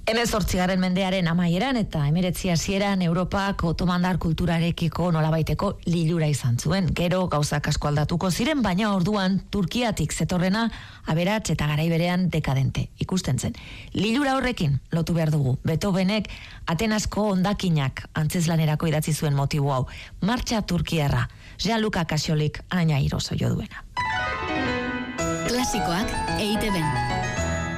18. mendearen amaieran eta 19. hasieran Europak otomandar kulturarekiko nolabaiteko lilura izan zuen. Gero gauzak asko aldatuko ziren, baina orduan Turkiatik zetorrena aberats eta garai berean dekadente ikusten zen. Lilura horrekin lotu behar dugu. Beethovenek Atenasko hondakinak antzeslanerako idatzi zuen motibo hau. Martxa Turkiarra. Gianluca Casiolik aina iroso jo duena. Klasikoak EITB.